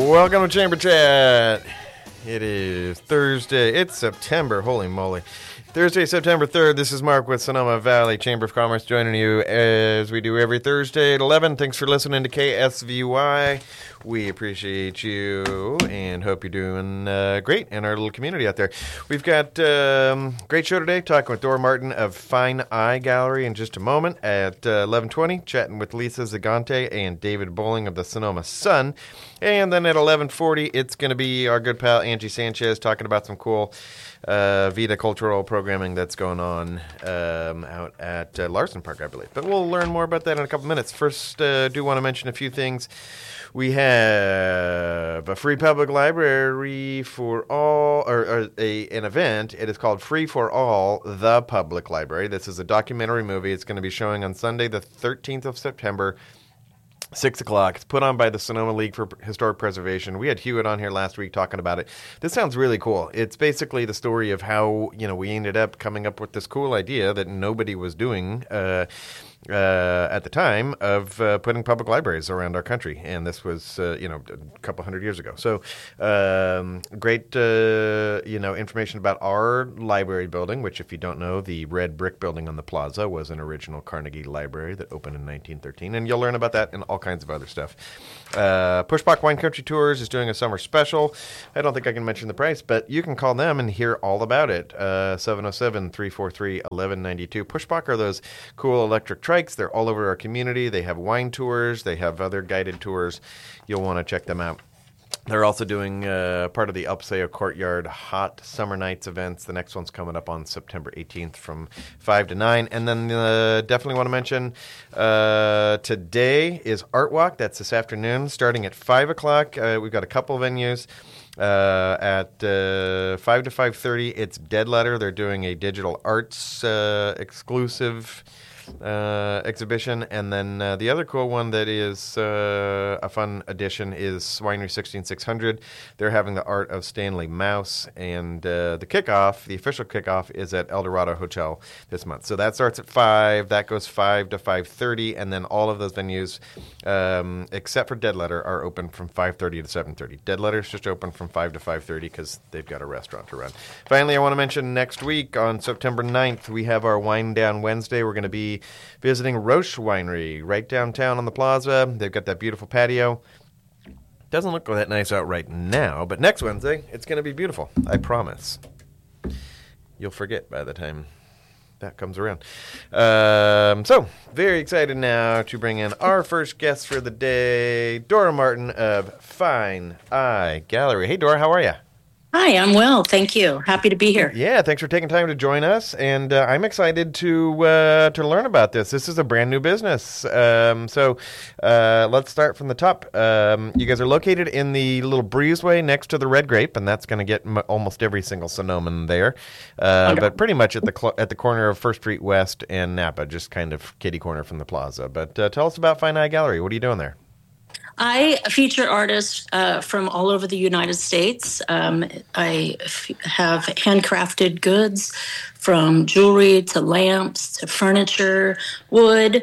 Welcome to Chamber Chat. It is Thursday. It's September. Holy moly. Thursday, September 3rd. This is Mark with Sonoma Valley Chamber of Commerce joining you as we do every Thursday at 11. Thanks for listening to KSVY. We appreciate you and hope you're doing great in our little community out there. We've got a great show today, talking with Dora Martin of Fine Eye Gallery in just a moment at 11:20, chatting with Lisa Zagante and David Bowling of the Sonoma Sun. And then at 11:40, it's going to be our good pal Angie Sanchez talking about some cool Vita cultural programming that's going on out at Larson Park, I believe. But we'll learn more about that in a couple minutes. First, do want to mention a few things. We have a free public library for all, or an event. It is called Free for All, the Public Library. This is a documentary movie. It's going to be showing on Sunday, the 13th of September, 6 o'clock. It's put on by the Sonoma League for Historic Preservation. We had Hewitt on here last week talking about it. This sounds really cool. It's basically the story of how, we ended up coming up with this cool idea that nobody was doing at the time of putting public libraries around our country. And this was, a couple hundred years ago. So great, information about our library building, which, if you don't know, the red brick building on the plaza was an original Carnegie Library that opened in 1913. And you'll learn about that and all kinds of other stuff. Pushback Wine Country Tours is doing a summer special. I don't think I can mention the price, but you can call them and hear all about it. 707-343-1192. Pushback are those cool electric trikes. They're all over our community. They have wine tours. They have other guided tours. You'll want to check them out. They're also doing part of the Alpseo Courtyard Hot Summer Nights events. The next one's coming up on September 18th from 5 to 9. And then definitely want to mention today is Art Walk. That's this afternoon starting at 5 o'clock. We've got a couple of venues. At 5 to 5:30, it's Dead Letter. They're doing a digital arts exclusive exhibition. And then the other cool one that is a fun addition is Winery 16600. They're having the art of Stanley Mouse, and the official kickoff is at El Dorado Hotel this month. So that starts at 5. That goes 5 to 5:30, and then all of those venues, except for Dead Letter, are open from 5:30 to 7:30. Dead Letter is just open from 5 to 5:30 because they've got a restaurant to run. Finally, I want to mention next week on September 9th, we have our Wine Down Wednesday. We're going to be visiting Roche Winery right downtown on the plaza. They've got that beautiful patio. Doesn't look that nice out right now, but next Wednesday, it's going to be beautiful. I promise. You'll forget by the time that comes around. So, very excited now to bring in our first guest for the day, Dora Martin of Fine Eye Gallery. Hey, Dora, how are you? Hi, I'm well. Thank you. Happy to be here. Yeah, thanks for taking time to join us, and I'm excited to learn about this. This is a brand new business. So let's start from the top. You guys are located in the little breezeway next to the Red Grape, and that's going to get almost every single Sonoman there. But pretty much at the corner of First Street West and Napa, just kind of kitty corner from the plaza. But tell us about Fine Eye Gallery. What are you doing there? I feature artists from all over the United States. I have handcrafted goods from jewelry to lamps to furniture, wood.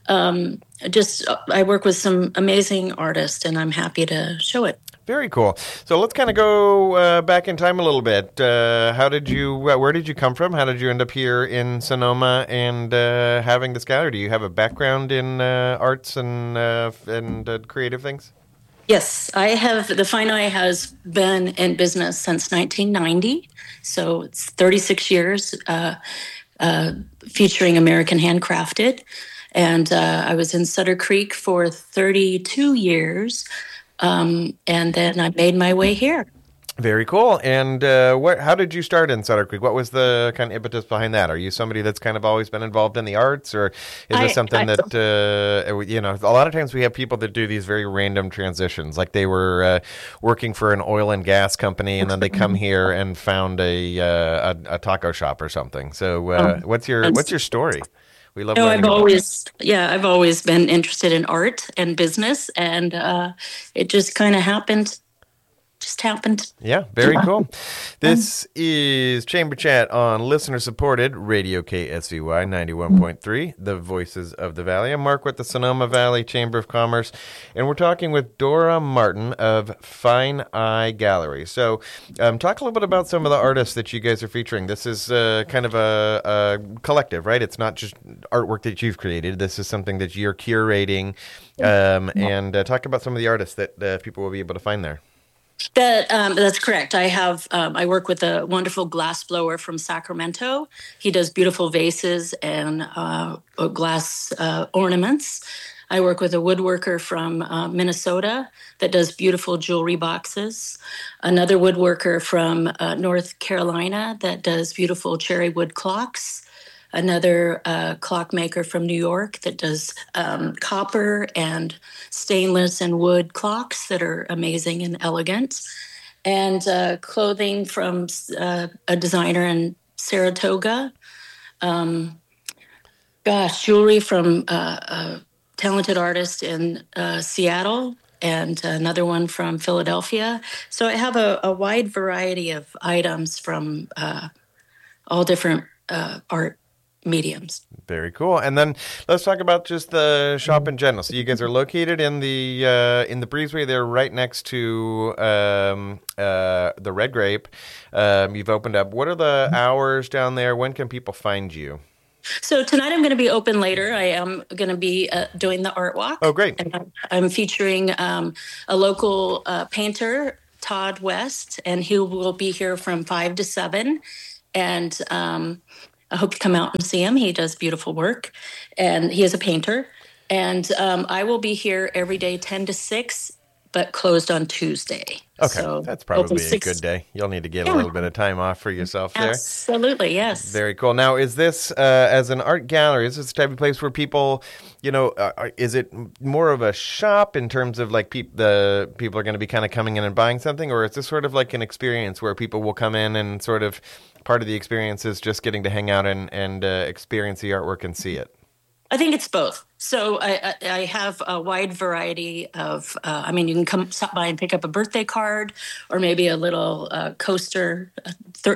I work with some amazing artists, and I'm happy to show it. Very cool. So let's kind of go back in time a little bit. Where did you come from? How did you end up here in Sonoma and having this gallery? Do you have a background in arts and creative things? Yes, I have. The Fine Eye has been in business since 1990, so it's 36 years featuring American handcrafted. And I was in Sutter Creek for 32 years. And then I made my way here. Very cool. And how did you start in Sutter Creek? What was the kind of impetus behind that? Are you somebody that's kind of always been involved in the arts, or is this something that, a lot of times we have people that do these very random transitions, like they were working for an oil and gas company, and then they come here and found a taco shop or something. So what's your story? We love I've always been interested in art and business, and it just kind of happened just happened. Yeah, very cool. This is Chamber Chat on listener-supported Radio KSVY 91.3, the Voices of the Valley. I'm Mark with the Sonoma Valley Chamber of Commerce, and we're talking with Dora Martin of Fine Eye Gallery. So talk a little bit about some of the artists that you guys are featuring. This is kind of a collective, right? It's not just artwork that you've created. This is something that you're curating, and talk about some of the artists that people will be able to find there. That's correct. I work with a wonderful glass blower from Sacramento. He does beautiful vases and glass ornaments. I work with a woodworker from Minnesota that does beautiful jewelry boxes. Another woodworker from North Carolina that does beautiful cherry wood clocks. Another clockmaker from New York that does copper and stainless and wood clocks that are amazing and elegant. And clothing from a designer in Saratoga. Jewelry from a talented artist in Seattle, and another one from Philadelphia. So I have a wide variety of items from all different art mediums. Very cool. And then let's talk about just the shop in general. So you guys are located in the breezeway there, right next to the Red Grape. You've opened up. What are the hours down there? When can people find you? So tonight I'm going to be open later. I am going to be doing the art walk. Oh, great. And I'm featuring a local painter, Todd West, and he will be here from 5 to 7. And I hope you come out and see him. He does beautiful work, and he is a painter. And I will be here every day 10 to 6, but closed on Tuesday. Okay, so that's probably a good day. You'll need to get a little bit of time off for yourself there. Absolutely, yes. Very cool. Now, is this, as an art gallery, is this the type of place where people, is it more of a shop in terms of like the people are going to be kind of coming in and buying something, or is this sort of like an experience where people will come in and sort of part of the experience is just getting to hang out and experience the artwork and see it? I think it's both. So I have a wide variety of, you can stop by and pick up a birthday card or maybe a little coaster, a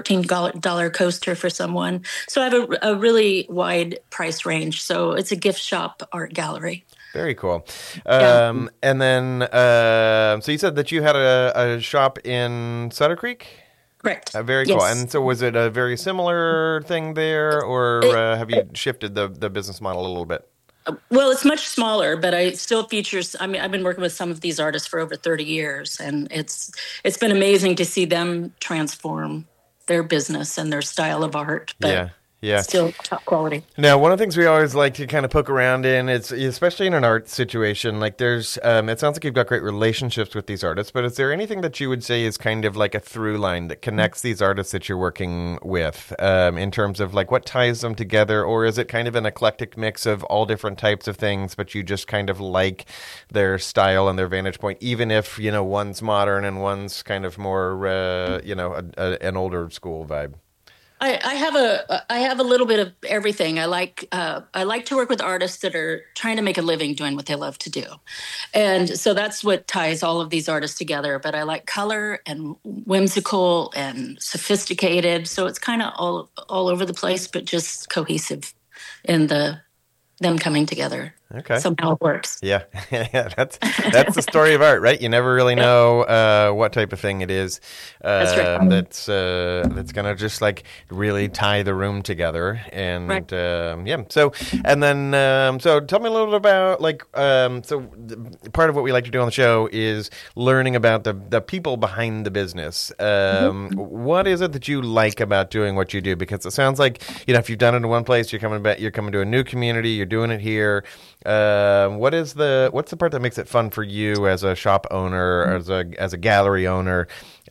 $13 coaster for someone. So I have a really wide price range. So it's a gift shop art gallery. Very cool. And then, so you said that you had a shop in Sutter Creek? Correct. Very cool. And so was it a very similar thing there, or have you shifted the business model a little bit? Well, it's much smaller, but I still features. I've been working with some of these artists for over 30 years, and it's been amazing to see them transform their business and their style of art. But yeah, still top quality. Now, one of the things we always like to kind of poke around in, it's especially in an art situation, like there's, it sounds like you've got great relationships with these artists, but is there anything that you would say is kind of like a through line that connects these artists that you're working with in terms of like what ties them together, or is it kind of an eclectic mix of all different types of things, but you just kind of like their style and their vantage point, even if, one's modern and one's kind of more, an older school vibe? I have a little bit of everything. I like to work with artists that are trying to make a living doing what they love to do, and so that's what ties all of these artists together. But I like color and whimsical and sophisticated, so it's kind of all over the place, but just cohesive in them coming together. Okay. Somehow it works. Yeah. That's the story of art, right? You never really know what type of thing it is that's right. that's going to just like really tie the room together. And right. So tell me a little bit about part of what we like to do on the show is learning about the people behind the business. What is it that you like about doing what you do? Because it sounds like, if you've done it in one place, you're coming to a new community, you're doing it here. What's the part that makes it fun for you as a shop owner, as a gallery owner,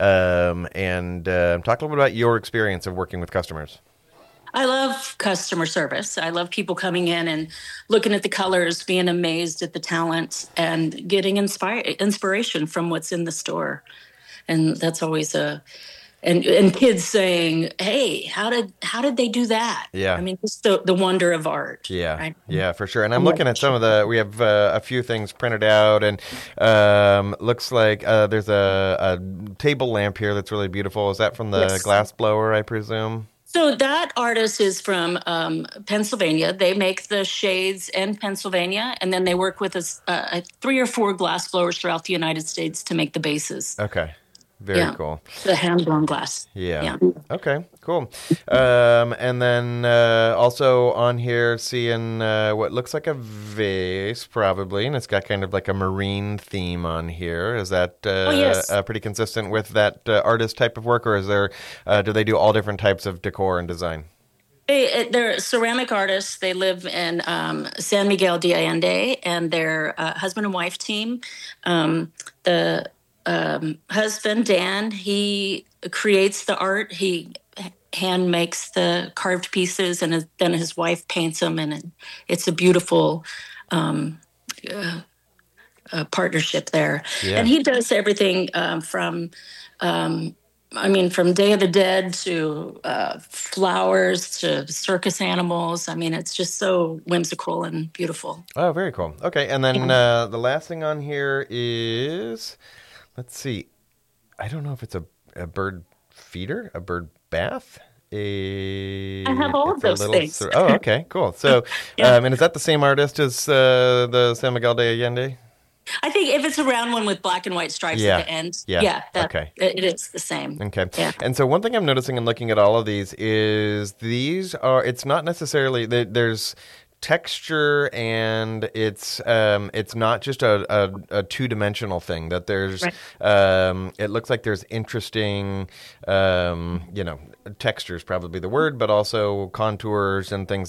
and talk a little bit about your experience of working with customers. I love customer service. I love people coming in and looking at the colors, being amazed at the talent, and getting inspiration from what's in the store. And that's always a and kids saying, "Hey, how did they do that?" Yeah. I mean, just the wonder of art. Yeah, Right? yeah, for sure. And I'm looking at some of the. We have a few things printed out, and looks like there's a table lamp here that's really beautiful. Is that from the Yes. glass blower, I presume? So that artist is from Pennsylvania. They make the shades in Pennsylvania, and then they work with us 3 or 4 glass blowers throughout the United States to make the bases. Okay, very Yeah, cool. the hand blown glass. Yeah. Yeah. Okay, cool. And then also on here, seeing what looks like a vase, probably, and it's got kind of like a marine theme on here. Is that Oh yes. pretty consistent with that artist type of work, or is there do they do all different types of decor and design? They're ceramic artists. They live in San Miguel de Allende, and they're a husband and wife team. The husband, Dan, he creates the art. He hand makes the carved pieces, and then his wife paints them, and it's a beautiful partnership there. Yeah. And he does everything from from Day of the Dead to flowers to circus animals. I mean, it's just so whimsical and beautiful. Oh, very cool. Okay, and then the last thing on here is, let's see, I don't know if it's a bird feeder, a bird bath. I have all of those things. Oh, okay, cool. So, Yeah. and is that the same artist as the San Miguel de Allende? I think if it's a round one with black and white stripes Yeah. at the end, Yeah. Okay. it is the same. Okay. Yeah. And so one thing I'm noticing in looking at all of these is it's not necessarily, there's texture, and it's not just a two-dimensional thing, that there's Right. it looks like there's interesting textures, probably the word, but also contours and things